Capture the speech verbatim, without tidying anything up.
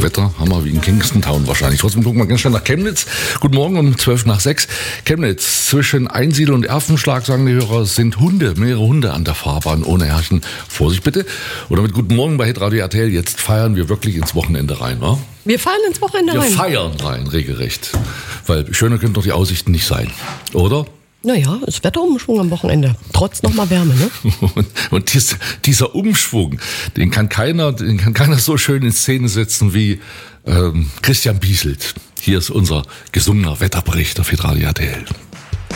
Wetter haben wir wie in Kingston Town wahrscheinlich. Trotzdem gucken wir ganz schnell nach Chemnitz. Guten Morgen um zwölf nach sechs. Chemnitz, zwischen Einsiedl und Erfenschlag, sagen die Hörer, sind Hunde, mehrere Hunde an der Fahrbahn ohne Herrchen. Vorsicht bitte. Und damit guten Morgen bei Hitradio R T L. Jetzt feiern wir wirklich ins Wochenende rein, wa? Wir feiern ins Wochenende wir rein. Wir feiern rein, regelrecht. Weil schöner können doch die Aussichten nicht sein, oder? Naja, es Wetterumschwung am Wochenende. Trotz nochmal Wärme, ne? Und, und dies, dieser Umschwung, den kann keiner, den kann keiner so schön in Szene setzen wie ähm, Christian Bieselt. Hier ist unser gesungener Wetterbericht auf Hitradio R T L.